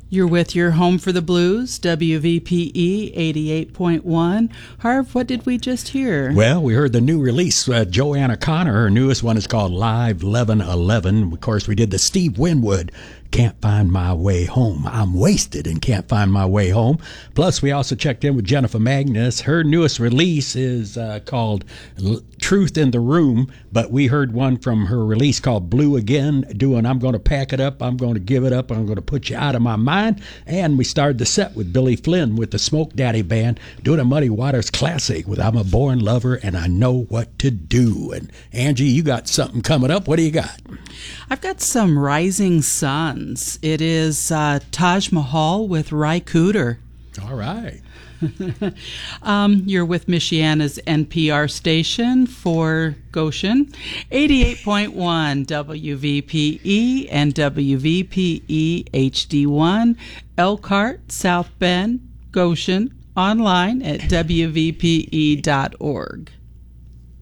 You're with your Home for the Blues, WVPE 88.1. Harv, what did we just hear? Well, we heard the new release, Joanna Connor. Her newest one is called Live 1111. Of course, we did the Steve Winwood, Can't Find My Way Home. I'm wasted and can't find my way home. Plus, we also checked in with Jennifer Magnus. Her newest release is called Truth in the Room, but we heard one from her release called Blue Again, doing I'm Going to Pack It Up, I'm Going to Give It Up, I'm Going to Put You Out of My Mind. And we started the set with Billy Flynn with the Smoke Daddy Band doing a Muddy Waters classic with I'm a Born Lover and I Know What to Do. And Angie, you got something coming up. What do you got? I've got some Rising Suns. It is Taj Mahal with Ry Cooder. All right. You're with Michiana's NPR station for Goshen, 88.1 WVPE and WVPE HD1, Elkhart, South Bend, Goshen, online at WVPE.org.